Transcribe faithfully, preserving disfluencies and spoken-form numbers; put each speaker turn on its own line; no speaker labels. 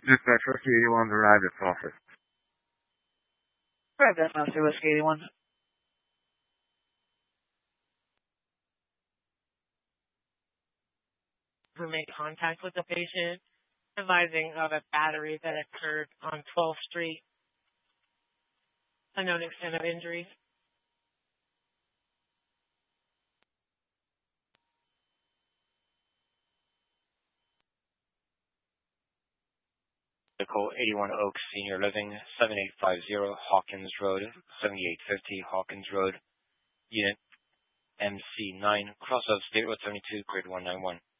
Dispatch Whiskey eighty-one to arrive at office.
Right, that's Master Whiskey eighty-one.
Who made contact with the patient, advising of a battery that occurred on twelfth Street. Unknown extent of injury.
Vehicle eighty-one Oaks Senior Living, seven eight five zero Hawkins Road, seventy-eight fifty Hawkins Road, Unit M C nine, cross of State Road seventy-two, Grid one nine one.